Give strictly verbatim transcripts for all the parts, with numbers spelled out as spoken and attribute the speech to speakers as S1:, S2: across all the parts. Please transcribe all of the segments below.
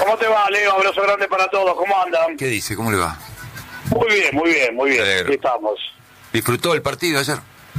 S1: ¿Cómo te va, Leo? Abrazo grande para todos. ¿Cómo andan?
S2: ¿Qué dice? ¿Cómo le va?
S1: Muy bien, muy bien, muy bien.
S2: Alegro.
S1: Aquí estamos.
S2: ¿Disfrutó el partido ayer?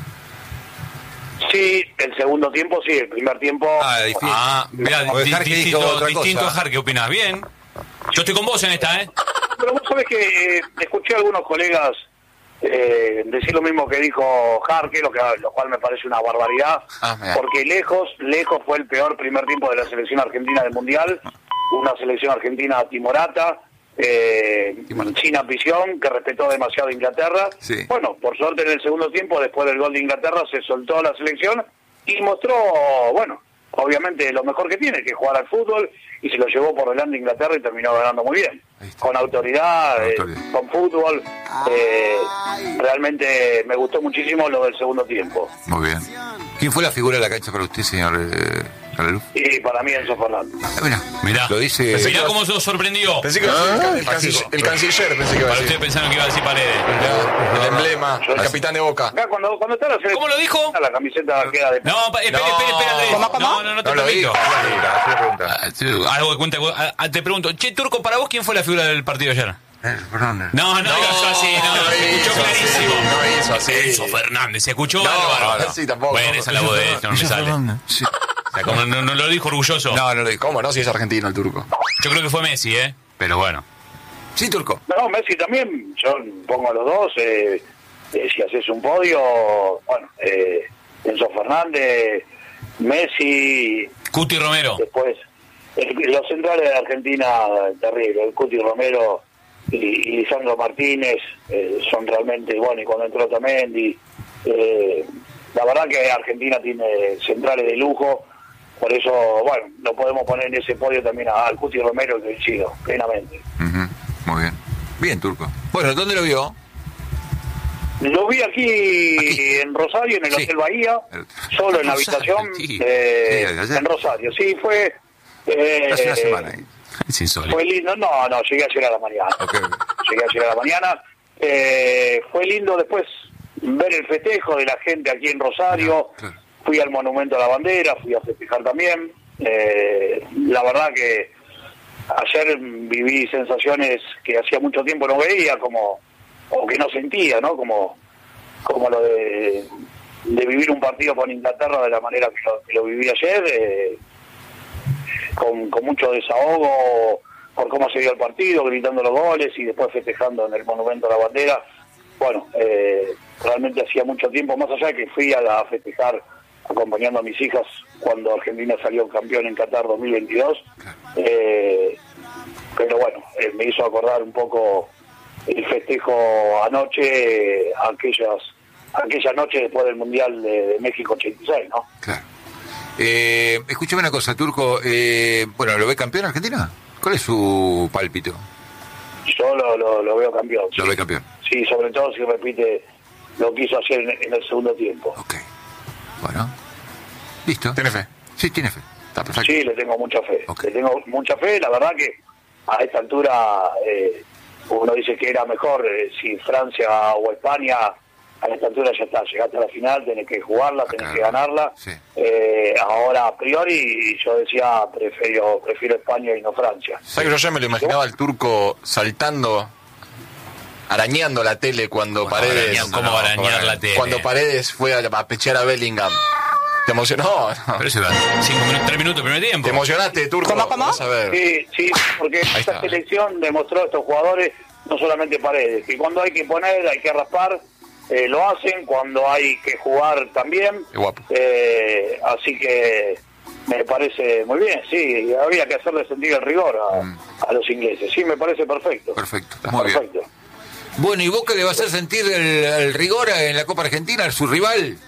S1: Sí, el segundo tiempo sí, el primer tiempo...
S2: Ah, difícil.
S3: Ah, mirá,
S2: O
S3: di-
S2: dejar que
S3: distinto,
S2: dijo otra
S3: distinto
S2: cosa.
S3: a Jar, ¿qué opinás? Bien. Yo estoy con vos en esta, ¿eh?
S1: Pero vos sabés que eh, escuché a algunos colegas eh, decir lo mismo que dijo Jarque, lo, que, lo cual me parece una barbaridad,
S2: Ah, mirá.
S1: porque lejos, lejos fue el peor primer tiempo de la selección argentina del Mundial, una selección argentina timorata, eh,
S2: Timorata.
S1: sin ambición, que respetó demasiado a Inglaterra.
S2: Sí.
S1: Bueno, por suerte en el segundo tiempo, después del gol de Inglaterra, se soltó la selección y mostró, bueno, obviamente lo mejor que tiene, que es jugar al fútbol, y se lo llevó por delante Inglaterra y terminó ganando muy bien.
S2: Ahí está.
S1: Con autoridad,
S2: Con
S1: eh,
S2: autoridad.
S1: con fútbol. Eh, realmente me gustó muchísimo lo del segundo tiempo.
S2: Muy bien. ¿Quién fue la figura de la cancha para usted, señor eh, Alaluf?
S1: Y para mí Enzo Fernández.
S2: Ah, mirá,
S3: Mirá.
S2: Lo dice...
S3: Mirá cómo se sorprendió.
S4: Pensé que iba a decir el, el,
S2: Así.
S4: canciller, el canciller, pensé que iba a
S3: Para
S4: decir.
S3: ustedes pensaron que iba a decir Paredes.
S4: Ya, el emblema,
S1: Yo-
S4: el capitán de Boca.
S1: Acá cuando, cuando está la selección,
S3: ¿Cómo lo dijo?
S1: la camiseta queda de...
S3: No, pa- espera,
S2: No.
S3: espera, espera, Andrés.
S2: ¿Cómo,
S3: No, no, no te
S2: No lo
S3: permito.
S2: dijo. Mira, hace la pregunta.
S3: Ah, sí, Algo que cuenta. ah, ah, Te pregunto, che, Turco, para vos, ¿quién fue la figura del partido ayer?
S2: Eh, Fernández.
S3: No, no, digas eso así, no,
S4: no
S3: se escuchó
S4: hizo así,
S3: clarísimo.
S4: no hizo así.
S3: Enzo Fernández, se escuchó
S4: No,
S3: bárbaro.
S4: no, sí, tampoco.
S3: Bueno, esa es la voz de esto, no me sale. O
S2: Sí.
S3: sea, como no, no lo dijo orgulloso.
S2: No, no lo dijo.
S4: ¿Cómo no? Si es argentino el turco.
S3: Yo creo que fue Messi, ¿eh? Pero bueno.
S2: Sí, Turco.
S1: No, Messi también, yo pongo a los dos, eh, eh, si haces un podio, bueno, eh, Enzo Fernández, Messi,
S3: Cuti Romero.
S1: después, el- los centrales de Argentina, terrible, el Cuti Romero y, y Lisandro Martínez, eh, son realmente, bueno, y cuando entró Otamendi, eh, la verdad que Argentina tiene centrales de lujo, por eso, bueno, lo podemos poner en ese podio también al Cuti Romero, que coincido plenamente.
S2: Ujú, muy bien. Bien, Turco. Bueno, ¿dónde lo vio?
S1: Lo vi aquí,
S2: Aquí.
S1: en Rosario, en el
S2: Sí.
S1: Hotel Bahía,
S2: El-
S1: solo en la
S2: Rosario,
S1: habitación,
S2: sí.
S1: eh,
S2: Sí, ayer.
S1: en Rosario. Sí, fue... eh,
S2: Hace una semana ahí.
S3: Es insólito.
S1: Fue lindo, no, no, llegué ayer a la mañana.
S2: Ok.
S1: Llegué ayer a la mañana. Eh, fue lindo después ver el festejo de la gente aquí en Rosario.
S2: Claro.
S1: Fui al Monumento a la Bandera, fui a festejar también. Eh, la verdad que ayer viví sensaciones que hacía mucho tiempo no veía, como o que no sentía, ¿no? Como, como lo de, de vivir un partido con Inglaterra de la manera que lo, que lo viví ayer, eh, con, con mucho desahogo por cómo se dio el partido, gritando los goles y después festejando en el Monumento a la Bandera. Bueno, eh, realmente hacía mucho tiempo, más allá de que fui a, la, a festejar acompañando a mis hijas cuando Argentina salió campeón en Qatar dos mil veintidós, eh, pero bueno, eh, me hizo acordar un poco el festejo anoche, eh, aquellas aquella noche después del Mundial de, de México ochenta y seis, ¿no?
S2: Claro. Eh, escúchame una cosa, Turco. Eh, bueno, ¿lo ve campeón Argentina? ¿Cuál es su pálpito?
S1: Yo lo, lo, lo veo campeón.
S2: Lo
S1: sí.
S2: ve campeón.
S1: Sí, sobre todo si repite lo que hizo ayer en, en el segundo tiempo.
S2: Ok. Bueno. Listo.
S4: ¿Tiene fe?
S2: Sí, tiene fe. Está perfecto.
S1: Sí, le tengo mucha fe.
S2: Ok.
S1: Le tengo mucha fe. La verdad que a esta altura eh, uno dice que era mejor eh, si Francia o España. A esta altura ya está, llegaste a la final, tenés que jugarla, tenés
S2: Claro.
S1: que ganarla.
S2: Sí.
S1: Eh, ahora, a priori, yo decía, prefiero, prefiero España y no Francia.
S4: ¿Sabes que yo ya me lo imaginaba al turco saltando, arañando la tele cuando
S3: ¿Cómo
S4: Paredes...
S3: arañar- cómo arañar la tele?
S4: Cuando Paredes fue a, a pechear a Bellingham. ¿Te emocionó? No.
S3: Pero eso iba cinco minutos, tres minutos primer tiempo.
S4: ¿Te emocionaste, turco?
S5: ¿Cómo, cómo?
S4: Vas a ver.
S1: Sí, sí, porque
S4: Ahí
S1: esta
S4: está.
S1: selección demostró a estos jugadores, no solamente Paredes, que cuando hay que poner, hay que raspar, eh, lo hacen, cuando hay que jugar también.
S4: Qué guapo.
S1: Eh, así que me parece muy bien, sí, había que hacerle sentir el rigor a,
S2: Mm.
S1: a los ingleses. Sí, me parece perfecto.
S2: Perfecto, está muy bien.
S1: Perfecto.
S2: Bueno, ¿y Boca le va a hacer sentir el, el rigor en la Copa Argentina a su rival?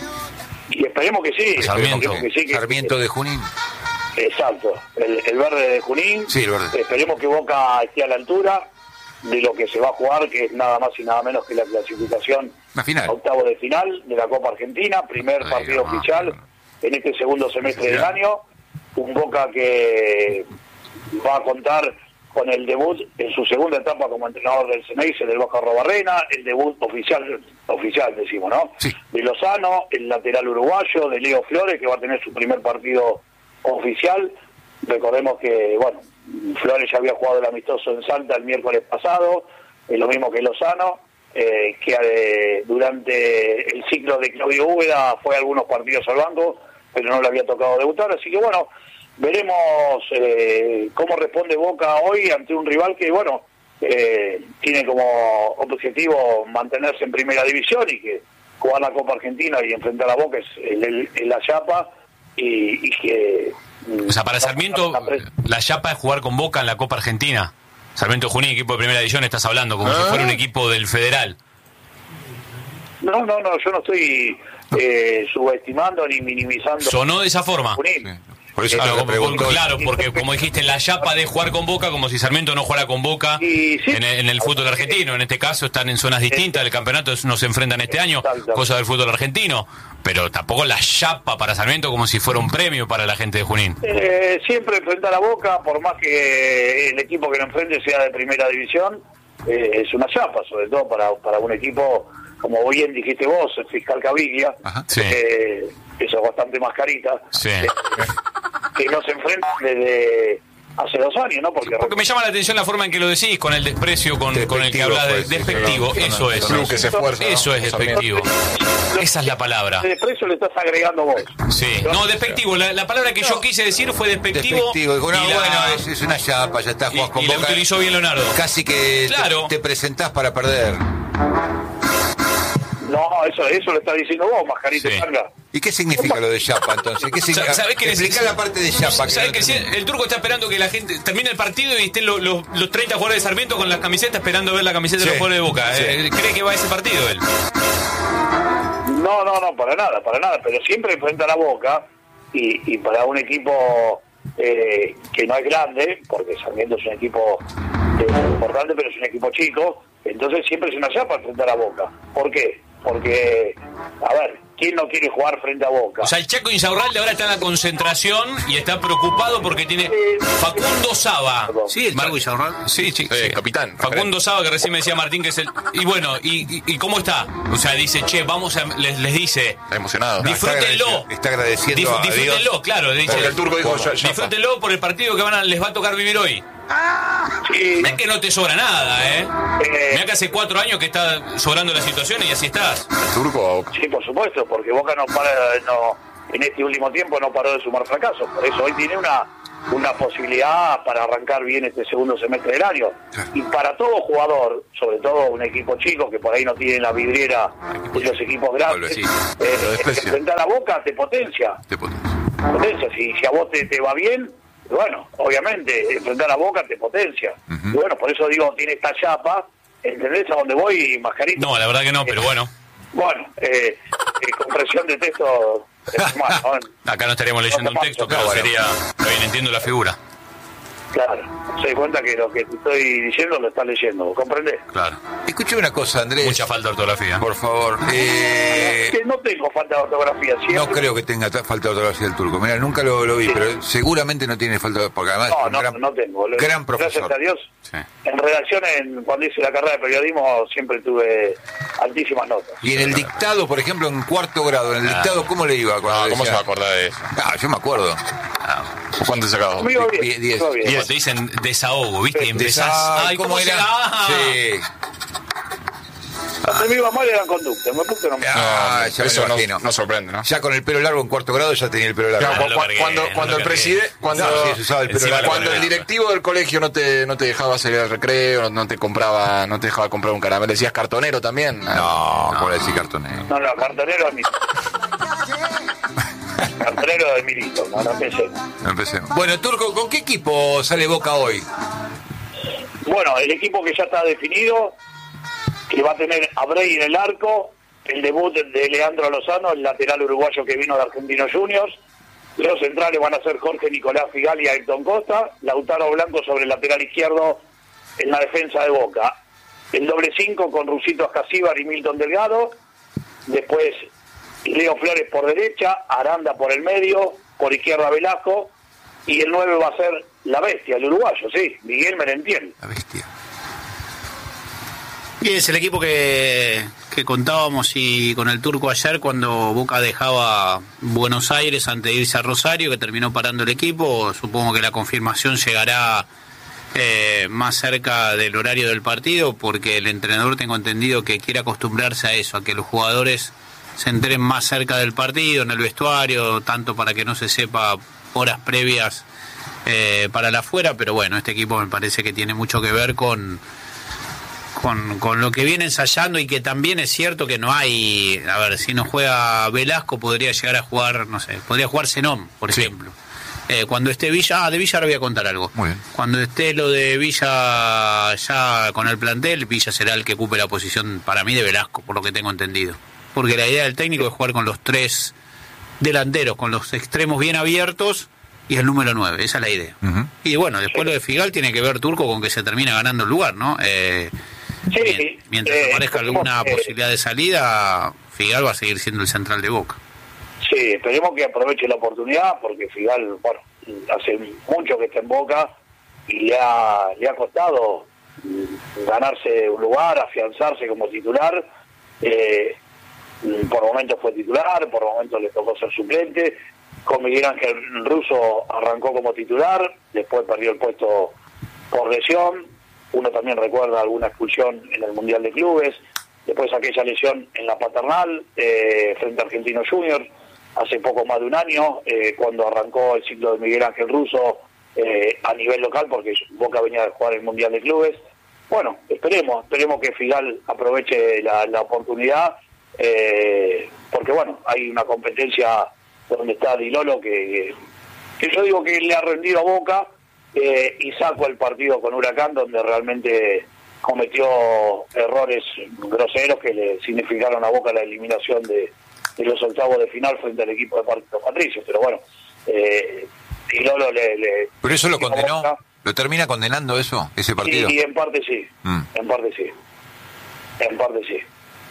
S1: Y esperemos que sí.
S3: Sarmiento.
S1: esperemos que sí, que-
S2: Sarmiento de Junín.
S1: Exacto, el, el verde de Junín.
S2: Sí, el verde.
S1: Esperemos que Boca esté a la altura de lo que se va a jugar, que es nada más y nada menos que la clasificación
S2: La final.
S1: a octavo de final de la Copa Argentina, primer
S2: Ay,
S1: partido
S2: no,
S1: oficial
S2: no.
S1: en este segundo semestre del
S2: Oficial.
S1: año. Un Boca que va a contar con el debut en su segunda etapa como entrenador del Ceneice, del Boca Robarrena, el debut oficial, oficial decimos, ¿no?
S2: Sí.
S1: De Lozano, el lateral uruguayo, de Leo Flores, que va a tener su primer partido oficial, Recordemos que, bueno, Flores ya había jugado el amistoso en Salta el miércoles pasado, es lo mismo que Lozano, eh, que eh, durante el ciclo de Claudio Úbeda fue a algunos partidos al banco, pero no le había tocado debutar, así que bueno, veremos eh, cómo responde Boca hoy ante un rival que, bueno, eh, tiene como objetivo mantenerse en primera división y que jugar la Copa Argentina y enfrentar a Boca es el, el, el la chapa y, y que...
S3: O sea, para Sarmiento, la chapa es jugar con Boca en la Copa Argentina. Sarmiento Junín, equipo de primera división, estás hablando como ¿Ah? si fuera un equipo del Federal.
S1: No, no, no, yo no estoy eh, subestimando ni minimizando.
S3: Sonó de esa forma.
S2: Sí. Por eso
S3: claro,
S2: te
S3: por, claro, porque como dijiste, la chapa de jugar con Boca, como si Sarmiento no jugara con Boca
S1: y, sí,
S3: en, el, en el fútbol argentino. En este caso están en zonas distintas del campeonato, no se enfrentan este año, cosa del fútbol argentino. Pero tampoco la chapa para Sarmiento como si fuera un premio para la gente de Junín.
S1: Eh, siempre enfrentar a Boca, por más que el equipo que lo enfrente sea de primera división, eh, es una chapa, sobre todo para, para un equipo, como bien dijiste vos, el Fiscal Caviglia,
S3: sí.
S1: eh, eso es bastante más carita,
S3: sí.
S1: eh, que no se enfrentan desde hace dos años, ¿no? Porque,
S3: Porque me llama la atención la forma en que lo decís, con el desprecio con, con el que hablas de
S2: pues,
S3: despectivo,
S2: sí,
S3: eso es.
S4: Club que se esfuerza,
S3: eso
S4: ¿no?
S3: es despectivo. Esa es la palabra.
S1: De desprecio le estás agregando vos.
S3: Sí, no, despectivo. La, la palabra que yo quise decir fue despectivo.
S2: Despectivo. Digo, no,
S3: y la,
S2: bueno, es, es una chapa, ya está, jugás
S3: y,
S2: con
S3: y
S2: Boca.
S3: la utilizó bien Leonardo.
S2: Casi que
S3: claro.
S2: te, te presentás para perder.
S1: No, eso eso lo estás diciendo vos, Mascarita
S3: Sí.
S1: Tanga.
S2: ¿Y qué significa lo de chapa, entonces? ¿Qué significa?
S3: ¿Sabés qué
S2: Explica la parte de chapa.
S3: ¿Sabés que, que si el turco está esperando que la gente termine el partido y estén los, los, los treinta jugadores de Sarmiento con las camisetas esperando ver la camiseta
S2: Sí.
S3: de los jugadores de Boca?
S2: Sí.
S3: Eh, ¿Cree que va a ese partido él?
S1: No, no, no, para nada, para nada, pero siempre enfrenta a la Boca y, y para un equipo eh, que no es grande, porque Sarmiento es un equipo eh, importante, pero es un equipo chico, entonces siempre es una chapa enfrentar a Boca. ¿Por qué? Porque, a ver, ¿quién no quiere jugar frente a Boca?
S3: O sea, el Chaco Insaurralde ahora está en la concentración y está preocupado porque tiene Facundo Saba.
S5: Sí, el Chaco Insaurralde.
S3: Sí, sí,
S4: Sí,
S3: sí.
S4: capitán.
S3: Facundo Saba, que recién me decía Martín que es el... Y bueno, ¿y, y, y cómo está? O sea, dice, che, vamos a... Les, les dice...
S4: Está emocionado.
S2: No,
S3: Disfrútenlo.
S2: Está agradeciendo
S3: Dif-
S2: a Dios.
S3: disfrútenlo, claro. Le dice,
S4: Porque el turco dijo, ya- ya
S3: disfrútenlo por el partido que van a, les va a tocar vivir hoy.
S1: Sí,
S3: Mirá que no te sobra nada, ¿eh?
S1: eh,
S3: Mirá que hace cuatro años que está sobrando la situación y así estás.
S4: ¿El turco?
S1: sí, por supuesto, porque Boca no para, no, en este último tiempo no paró de sumar fracasos, por eso hoy tiene una una posibilidad para arrancar bien este segundo semestre del año. Y para todo jugador, sobre todo un equipo chico que por ahí no tiene la vidriera de los equipos grandes,
S2: Sí.
S1: eh, enfrentar a Boca te potencia.
S2: Te potencia.
S1: potencia. Si, si a vos te, te va bien, bueno, obviamente, enfrentar a Boca te potencia.
S2: Uh-huh.
S1: Y bueno, por eso digo, tiene esta chapa, ¿entendés a dónde voy, Mascarita?
S3: No, la verdad que no, pero bueno.
S1: Bueno, eh, eh, con presión de texto es más, ¿no?
S3: Acá no estaríamos leyendo un texto, pero
S2: bueno.
S3: sería... Está bien, entiendo la figura.
S1: Claro, se da cuenta que lo que te estoy diciendo lo estás leyendo, ¿comprendés?
S3: Claro.
S2: Escúchame una cosa, Andrés.
S3: Mucha falta de ortografía.
S2: Por favor. Eh,
S1: Que no tengo falta de ortografía, siempre.
S2: no creo que tenga ta- falta de ortografía el turco. Mira, nunca lo, lo vi,
S1: Sí.
S2: pero seguramente no tiene falta de... Porque además
S1: No,
S2: es un
S1: no,
S2: gran,
S1: no tengo. Lo-
S2: gran profesor.
S1: Gracias a Dios.
S3: Sí.
S1: En redacción, en, cuando hice la carrera de periodismo, siempre tuve altísimas notas.
S2: Y en el dictado, por ejemplo, en cuarto grado, en el
S3: Ah.
S2: dictado, ¿cómo le iba? cuando
S4: No, ¿cómo se
S2: decía-
S4: va a acordar de eso?
S2: Ah, yo me acuerdo.
S4: ¿Cuánto te sacado?
S1: Me iba bien,
S2: Die- diez.
S1: me iba bien.
S3: Cuando te dicen desahogo, ¿viste? Y empezás...
S2: Ay,
S3: Ay,
S2: ¿cómo
S3: ¿cómo
S2: era?
S3: se ah.
S2: Sí.
S1: Cuando me iba mal era en conducta, me puse no me...
S2: Ah, ya me
S4: eso
S2: lo
S4: no,
S2: imagino.
S4: no sorprende, ¿no?
S2: Ya con el pelo largo en cuarto grado ya tenía el pelo largo.
S4: Claro,
S3: no lo
S4: cu-
S3: cargué,
S4: cuando
S3: no
S4: cuando
S3: lo
S4: el
S3: cargué.
S4: presidente, cuando,
S2: No, sí, se usaba el pelo
S3: Encima
S2: largo.
S3: lo
S4: cuando el
S3: cargué.
S4: directivo del colegio no te no te dejaba salir al recreo, no, no te compraba, no te dejaba comprar un caramelo, decías cartonero también.
S2: No, ¿cómo le decís cartonero?
S1: No, no, cartonero es mi... cartonero de Milito, no, no pensé.
S2: No empecemos. Bueno, Turco, ¿con qué equipo sale Boca hoy?
S1: Bueno, el equipo que ya está definido, que va a tener a Brey en el arco, el debut de Leandro Lozano, el lateral uruguayo que vino de Argentinos Juniors. Los centrales van a ser Jorge Nicolás Figal y Ayrton Costa. Lautaro Blanco sobre el lateral izquierdo en la defensa de Boca. El doble cinco con Rusito Ascasíbar y Milton Delgado. Después Leo Flores por derecha, Aranda por el medio, por izquierda Velasco. Y el nueve va a ser la bestia, el uruguayo, sí, Miguel Merentiel.
S2: La bestia.
S5: Y es el equipo que que contábamos y con el Turco ayer cuando Boca dejaba Buenos Aires antes de irse a Rosario, que terminó parando el equipo. Supongo que la confirmación llegará eh, más cerca del horario del partido, porque el entrenador, tengo entendido, que quiere acostumbrarse a eso, a que los jugadores se enteren más cerca del partido, en el vestuario, tanto para que no se sepa horas previas eh, para la afuera. Pero bueno, este equipo me parece que tiene mucho que ver con Con, con lo que viene ensayando, y que también es cierto que no hay, a ver, si no juega Velasco podría llegar a jugar, no sé, podría jugar Zenón, por
S2: sí.
S5: ejemplo. Eh, cuando esté Villa, ah, de Villa ahora voy a contar algo.
S2: Muy bien.
S5: Cuando esté lo de Villa ya con el plantel, Villa será el que ocupe la posición para mí de Velasco, por lo que tengo entendido. Porque la idea del técnico es jugar con los tres delanteros, con los extremos bien abiertos y el número nueve, esa es la idea. Uh-huh. Y bueno, después lo de Figal tiene que ver, Turco, con que se termina ganando el lugar, ¿no? Eh,
S1: Sí,
S5: Bien, mientras
S1: eh,
S5: aparezca alguna
S1: eh,
S5: posibilidad de salida, Figal va a seguir siendo el central de Boca.
S1: Sí, esperemos que aproveche la oportunidad, porque Figal, bueno, hace mucho que está en Boca y le ha, le ha costado ganarse un lugar, afianzarse como titular. Eh, por momentos fue titular, por momentos le tocó ser suplente. Con Miguel Ángel Russo arrancó como titular, después perdió el puesto por lesión. Uno también recuerda alguna expulsión en el Mundial de Clubes, después aquella lesión en la Paternal eh, frente a Argentinos Juniors, hace poco más de un año, eh, cuando arrancó el ciclo de Miguel Ángel Russo eh, a nivel local, porque Boca venía de jugar el Mundial de Clubes. Bueno, esperemos, esperemos que Figal aproveche la, la oportunidad, eh, porque bueno, hay una competencia donde está Di Lolo que, que yo digo que le ha rendido a Boca, Eh, y sacó el partido con Huracán, donde realmente cometió errores groseros que le significaron a Boca la eliminación de, de los octavos de final frente al equipo de Patricio. Pero bueno, eh, y Lolo le, le...
S2: ¿Pero eso lo condenó? Boca. ¿Lo termina condenando eso, ese partido?
S1: Sí, y en parte sí, mm. en parte sí, en parte sí.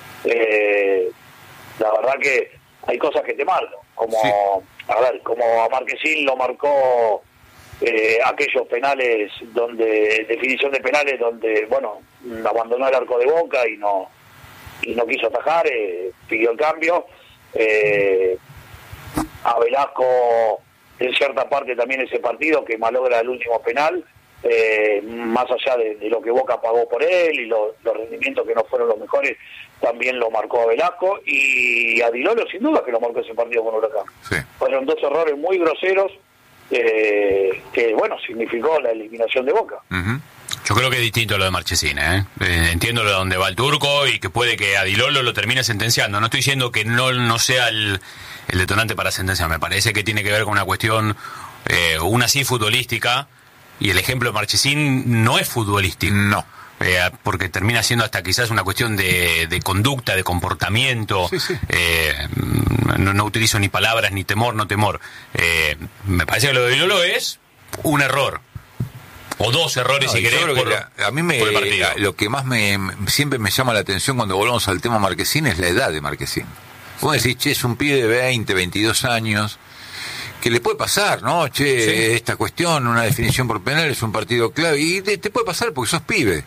S1: Eh, la verdad que hay cosas que te marcan, como, sí. a ver, como a Marquesín lo marcó... Eh, aquellos penales donde definición de penales donde bueno abandonó el arco de Boca y no y no quiso atajar, eh, pidió el cambio. eh, a Velasco en cierta parte también ese partido que malogra el último penal, eh, más allá de, de lo que Boca pagó por él y lo, los rendimientos que no fueron los mejores, también lo marcó a Velasco, y a Di Lolo sin duda que lo marcó ese partido con Huracán. Sí. Fueron dos errores muy groseros Eh, que bueno, significó la eliminación de Boca.
S3: Uh-huh. Yo creo que es distinto lo de Marchesín, ¿eh? Eh, entiendo lo de dónde va el Turco y que puede que a Di Lolo lo termine sentenciando. No estoy diciendo que no, no sea el, el detonante para sentenciar, me parece que tiene que ver con una cuestión, eh, una sí futbolística, y el ejemplo de Marchesín no es futbolístico.
S2: No.
S3: Eh, porque termina siendo hasta quizás una cuestión de, de conducta, de comportamiento. Sí, sí. Eh, no, no utilizo ni palabras, ni temor, no temor. Eh, me parece que lo de Lolo es un error. O dos errores, no, si querés, por,
S2: la, a mí me,
S3: por el partido.
S2: Lo que más me siempre me llama la atención cuando volvemos al tema Marquesín es la edad de Marquesín. Vos decís, che, es un pibe de veinte, veintidós años, que le puede pasar, ¿no? Che, sí. Esta cuestión, una definición por penal es un partido clave, y te, te puede pasar porque sos pibe.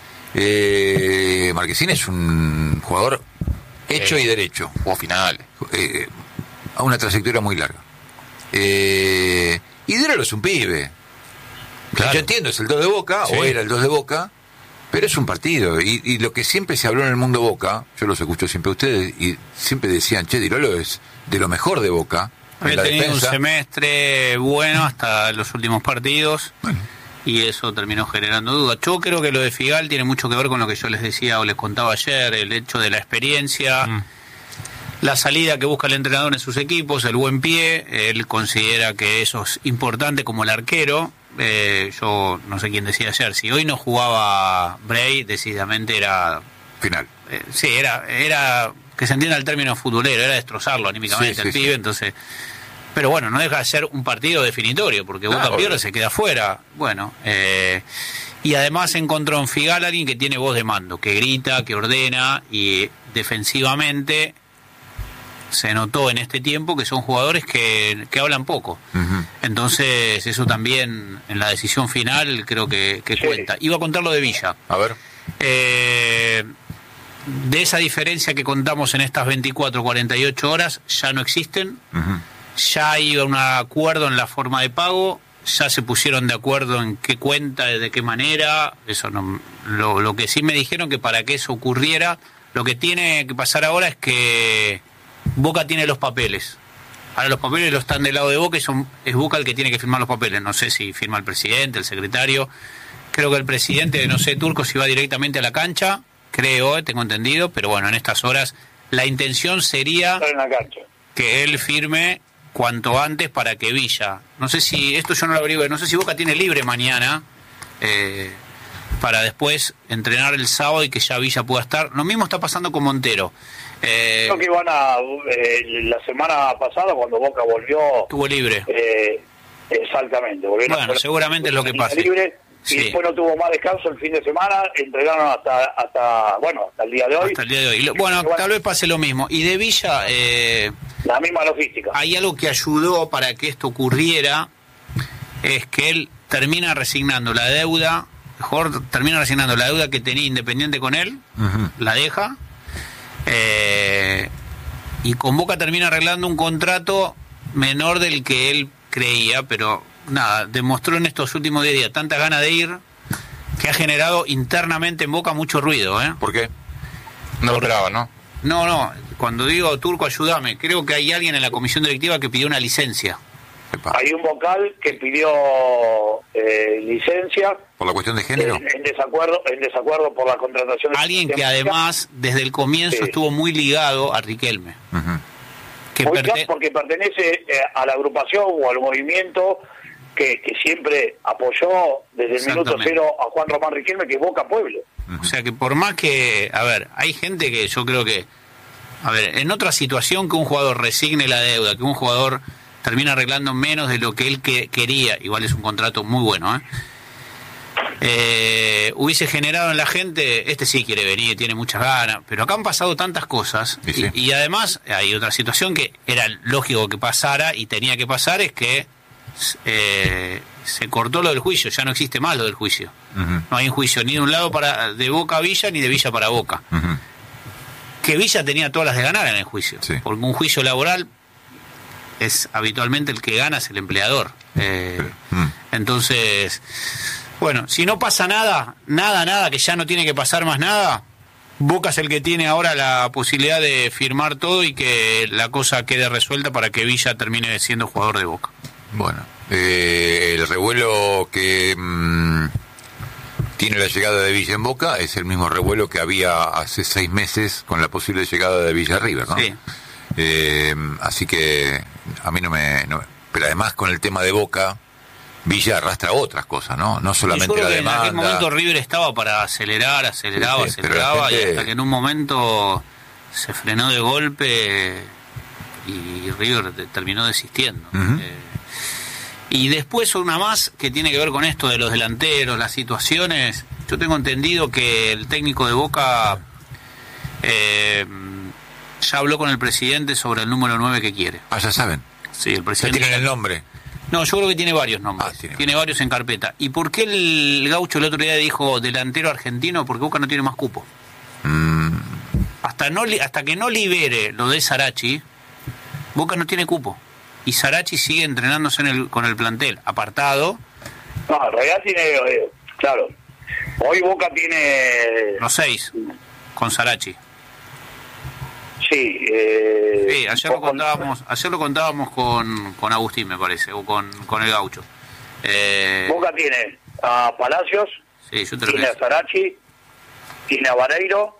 S2: Eh, Marquesín es un jugador hecho eh, y derecho,
S4: jugó final,
S2: eh, a una trayectoria muy larga. Eh, y Di Lolo es un pibe. Claro. Yo entiendo, es el dos de Boca, sí. o era el dos de Boca, pero es un partido. Y, y lo que siempre se habló en el mundo Boca, yo los escucho siempre a ustedes, y siempre decían, che, Di Lolo es de lo mejor de Boca.
S5: Había tenido defensa. Un semestre bueno hasta los últimos partidos. Bueno. Y eso terminó generando dudas. Yo creo que lo de Figal tiene mucho que ver con lo que yo les decía o les contaba ayer, el hecho de la experiencia, mm. la salida que busca el entrenador en sus equipos, el buen pie. Él considera que eso es importante, como el arquero. Eh, yo no sé quién decía ayer, si hoy no jugaba Bray, decididamente era...
S2: Final.
S5: Eh, sí, era, era, que se entienda el término futbolero, era destrozarlo anímicamente sí, sí, el pibe, sí. entonces... Pero bueno, no deja de ser un partido definitorio, porque Boca no, pierde, se queda fuera. Bueno, eh, y además encontró en Figal a alguien que tiene voz de mando, que grita, que ordena, y defensivamente se notó en este tiempo que son jugadores que, que hablan poco. Uh-huh. Entonces, eso también en la decisión final creo que, que sí. cuenta. Iba a contar lo de Villa.
S2: A ver.
S5: Eh, de esa diferencia que contamos en estas veinticuatro, cuarenta y ocho horas, ya no existen. Uh-huh. Ya hay un acuerdo en la forma de pago, ya se pusieron de acuerdo en qué cuenta, de qué manera. Eso no, lo, lo que sí me dijeron que para que eso ocurriera, lo que tiene que pasar ahora es que Boca tiene los papeles. Ahora los papeles los están del lado de Boca y son, es Boca el que tiene que firmar los papeles. No sé si firma el presidente, el secretario. Creo que el presidente, no sé, Turco, si va directamente a la cancha, creo, tengo entendido, pero bueno, en estas horas la intención sería
S1: en la cancha.
S5: Que él firme cuanto antes para que Villa, no sé si, esto yo no lo averigué, no sé si Boca tiene libre mañana, eh, para después entrenar el sábado y que ya Villa pueda estar. Lo mismo está pasando con Montero. Eh,
S1: Creo que iban a, eh, la semana pasada cuando Boca volvió...
S5: Estuvo libre.
S1: Eh, exactamente.
S5: Bueno, seguramente es lo que pasa.
S1: Libre,
S5: sí.
S1: Y después no tuvo más descanso el fin de semana, entrenaron hasta, hasta bueno, hasta el día de hoy.
S5: Hasta el día de hoy. Bueno, bueno, tal vez pase lo mismo. Y de Villa... Eh,
S1: la misma logística.
S5: Hay algo que ayudó para que esto ocurriera, es que él termina resignando la deuda, mejor termina resignando la deuda que tenía Independiente con él, uh-huh. La deja, eh, y con Boca termina arreglando un contrato menor del que él creía, pero nada, demostró en estos últimos diez días tanta ganas de ir que ha generado internamente en Boca mucho ruido. ¿eh?
S4: ¿Por qué? No lo esperaba, ¿no?
S5: No, no, cuando digo Turco, ayúdame, creo que hay alguien en la comisión directiva que pidió una licencia.
S1: Hay un vocal que pidió eh, licencia.
S2: ¿Por la cuestión de género?
S1: En, en desacuerdo en desacuerdo por la contratación de...
S5: Alguien que además, desde el comienzo, sí. estuvo muy ligado a Riquelme.
S2: Uh-huh.
S1: Que muy perte... porque pertenece eh, a la agrupación o al movimiento que, que siempre apoyó desde el minuto cero a Juan Román Riquelme, que es Boca Pueblo.
S5: Uh-huh. O sea que por más que, a ver, hay gente que yo creo que, a ver, en otra situación que un jugador resigne la deuda, que un jugador termina arreglando menos de lo que él que, quería, igual es un contrato muy bueno, ¿eh? Eh, hubiese generado en la gente, este sí quiere venir, tiene muchas ganas, pero acá han pasado tantas cosas, y, sí. y, y además hay otra situación que era lógico que pasara y tenía que pasar, es que eh, se cortó lo del juicio, ya no existe más lo del juicio. Uh-huh. No hay un juicio ni de un lado para de Boca a Villa ni de Villa para Boca. Uh-huh. Que Villa tenía todas las de ganar en el juicio, sí. Porque un juicio laboral es habitualmente el que gana es el empleador. Eh, uh-huh. Entonces, bueno, si no pasa nada, nada, nada, que ya no tiene que pasar más nada, Boca es el que tiene ahora la posibilidad de firmar todo y que la cosa quede resuelta para que Villa termine siendo jugador de Boca.
S2: Bueno, eh, el revuelo que mmm, tiene la llegada de Villa en Boca es el mismo revuelo que había hace seis meses con la posible llegada de Villa River, ¿no?
S5: Sí.
S2: Eh, así que a mí no me, no, pero además con el tema de Boca, Villa arrastra otras cosas, ¿no? No solamente la demanda.
S5: En aquel momento River estaba para acelerar, aceleraba, sí, sí, aceleraba, gente... y hasta que en un momento se frenó de golpe y River terminó desistiendo. Uh-huh. Eh, y después una más que tiene que ver con esto de los delanteros, las situaciones. Yo tengo entendido que el técnico de Boca eh, ya habló con el presidente sobre el número nueve que quiere.
S2: Ah, ya saben.
S5: Sí, el presidente.
S2: ¿Ya tienen el nombre?
S5: No, yo creo que tiene varios nombres. Ah, tiene, tiene varios en carpeta. ¿Y por qué el Gaucho el otro día dijo delantero argentino? Porque Boca no tiene más cupo. Mm. Hasta, no, hasta que no libere lo de Sarachi, Boca no tiene cupo. Y Sarachi sigue entrenándose en el, con el plantel, apartado.
S1: No, en realidad tiene, eh, claro, hoy Boca tiene...
S5: Los seis, con Sarachi.
S1: Sí, eh,
S5: sí, ayer lo contábamos, ayer lo contábamos con, con Agustín, me parece, o con, con el Gaucho.
S1: Eh, Boca tiene a Palacios,
S5: sí, yo te
S1: tiene a Sarachi, tiene a Vareiro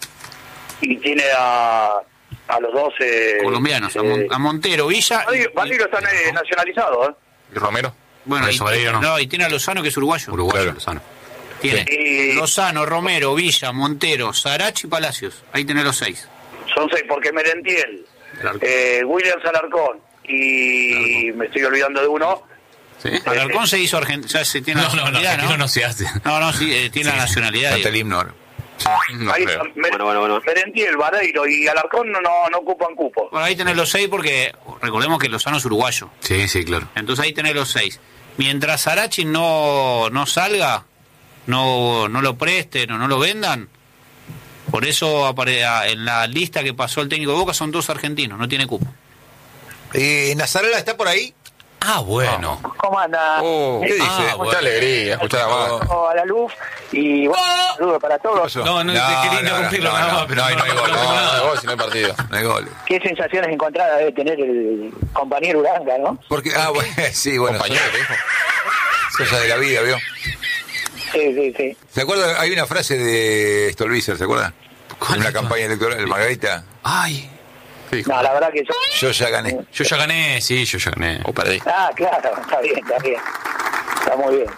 S1: y tiene a... a los dos eh,
S5: colombianos, eh, a, Mon- a Montero, Villa.
S1: Vareiro está eh, nacionalizado, ¿eh?
S4: ¿Y Romero?
S5: Bueno, y,
S3: Vareiro, no.
S5: no, y tiene a Lozano, que es uruguayo.
S3: Uruguayo,
S5: claro.
S3: Lozano.
S5: Tiene
S1: sí.
S5: Lozano, Romero, Villa, Montero, Sarachi y Palacios. Ahí tenés los seis.
S1: Son seis, porque Merentiel, eh, Williams Alarcón y Alarcón. Me estoy olvidando de uno.
S5: ¿Sí? Alarcón eh, se hizo argentino, ya se tiene
S3: no,
S5: nacionalidad,
S3: no, no,
S5: ¿no?
S3: no se hace.
S5: No, no, sí, eh, tiene sí. la nacionalidad.
S2: Hasta el himno.
S1: No ahí, Mer- bueno, bueno, bueno. Merentiel, Vareiro y Alarcón no, no, no ocupan cupo.
S5: Bueno, ahí tenés los seis porque recordemos que Lozano es uruguayo.
S3: Sí, sí, claro.
S5: Entonces ahí tenés los seis. Mientras Sarachi no, no salga, no, no lo presten o no lo vendan, Por eso apare- en la lista que pasó el técnico de Boca son dos argentinos, no tiene cupo.
S2: Eh, ¿Nazarela está por ahí?
S3: Ah, bueno.
S6: ¿Cómo anda?
S4: Oh,
S2: ¿Qué dice?
S3: Ah,
S4: mucha alegría, escuchar a más.
S6: A la luz y bueno, un saludo para todos.
S3: No, no, te quería interrumpirlo
S2: no,
S3: nada
S2: no,
S3: más, pero
S2: no, no, no hay gol,
S3: no,
S2: no,
S3: no,
S4: No, gol si no hay partido.
S2: No hay gol.
S6: Qué sensaciones encontradas debe tener el compañero Uranga, ¿no?
S2: Porque, ah, bueno, sí, bueno.
S4: Compañero, te dijo.
S2: Cosas de la vida, ¿vio?
S6: Sí, sí, sí.
S2: ¿Se acuerda? Hay una frase de Stolbizer, ¿se acuerda? En una campaña electoral, Margarita.
S3: Ay,
S4: ¿Qué dijo?
S6: No, la verdad que yo...
S2: Yo ya gané.
S3: yo ya gané, sí, yo ya gané.
S4: O perdí.
S6: Ah, claro, está bien, está bien. Está muy bien.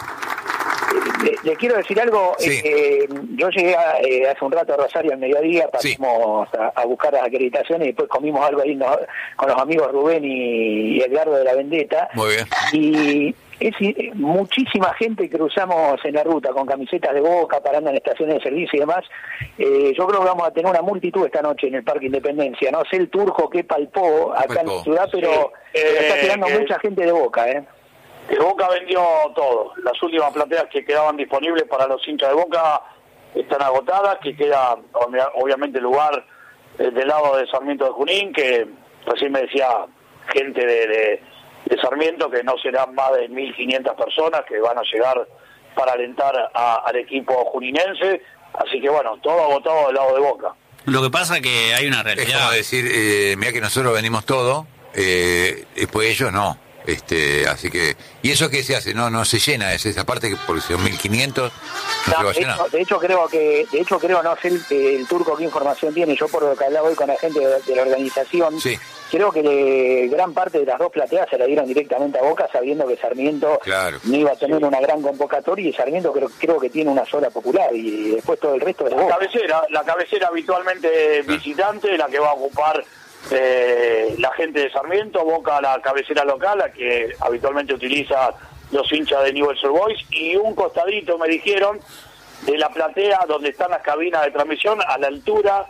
S6: Le, le quiero decir algo.
S2: Sí.
S6: eh, yo llegué a, eh, hace un rato a Rosario al mediodía,
S2: Sí.
S6: pasamos a, a buscar las acreditaciones y después comimos algo ahí no- con los amigos Rubén y, y Edgardo de la Vendetta.
S2: Muy bien.
S6: Y es eh, muchísima gente que cruzamos en la ruta con camisetas de Boca, parando en estaciones de servicio y demás. Eh, yo creo que vamos a tener una multitud esta noche en el Parque Independencia. No sé el turco que palpó acá
S2: palpó?
S6: en la ciudad, pero,
S1: Sí.
S6: pero está
S1: Eh,
S6: tirando
S1: que-
S6: mucha gente de Boca, ¿eh?
S1: El Boca vendió todo. Las últimas plateas que quedaban disponibles para los hinchas de Boca están agotadas, que queda obvia- obviamente lugar eh, del lado de Sarmiento de Junín, que recién me decía gente de, de, de Sarmiento que no serán más de mil quinientas personas que van a llegar para alentar a- al equipo juninense. Así que bueno, todo agotado del lado de Boca.
S5: Lo que pasa que hay una
S2: Es
S5: realidad.
S2: como decir, eh, mira que nosotros venimos todo, eh, después ellos no. Este, así que, ¿y eso qué se hace? No, no se llena, es esa parte que porque son mil quinientos, no,
S6: No,
S2: se va a
S6: de,
S2: llenar.
S6: hecho, de hecho creo que, de hecho creo, no sé el, el turco qué información tiene, yo por lo que hablaba hoy con la gente de, de la organización,
S2: Sí.
S6: creo que de gran parte de las dos plateas se la dieron directamente a Boca, sabiendo que Sarmiento
S2: Claro.
S6: no iba a tener una gran convocatoria, y Sarmiento creo, creo que tiene una sola popular, y después todo el resto es de
S1: La
S6: Boca.
S1: cabecera, la cabecera habitualmente visitante, la que va a ocupar eh, la gente de Sarmiento, Boca la cabecera local, la que habitualmente utiliza los hinchas de Newell's Old Boys, y un costadito, me dijeron, de la platea donde están las cabinas de transmisión, a la altura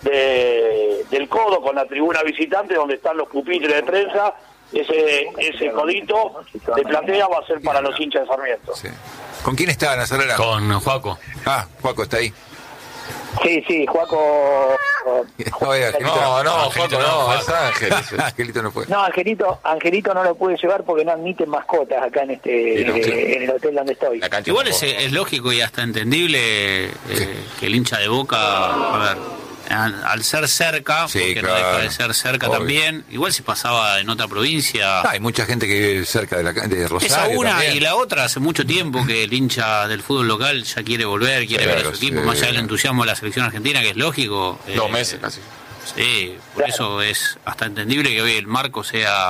S1: de, del codo con la tribuna visitante, donde están los pupitres de prensa. Ese ese codito de platea va a ser para los hinchas de Sarmiento.
S2: Sí. ¿Con quién está Nazarela?
S3: Con Juaco.
S2: Ah, Juaco está ahí.
S6: Sí, sí, Juaco...
S2: No, eh, Angelito,
S4: No, no,
S3: Angelito,
S4: Joco, no,
S3: no,
S4: es Ángel. ese.
S2: Angelito no puede.
S6: No, Angelito, Angelito no lo puede llevar porque no admiten mascotas acá en este
S4: Y no,
S6: eh,
S4: claro.
S6: en el hotel donde estoy.
S4: La cancha
S5: Igual
S4: un
S5: es,
S4: poco.
S5: es lógico y hasta entendible eh, que el hincha de Boca, a ver, al, al ser cerca,
S2: Sí,
S5: porque no
S2: claro.
S5: deja de ser cerca
S2: Obvio.
S5: también, igual si pasaba en otra provincia.
S2: Ah, hay mucha gente que vive cerca de, la, ca- de Rosario.
S5: Esa una
S2: también.
S5: y la otra, hace mucho tiempo que el hincha del fútbol local ya quiere volver, quiere
S2: Claro,
S5: ver a su equipo,
S2: sí.
S5: más allá del entusiasmo de la selección argentina, que es lógico.
S4: Dos
S5: eh,
S4: meses casi.
S5: Sí, por
S6: Claro.
S5: eso es hasta entendible que hoy el marco sea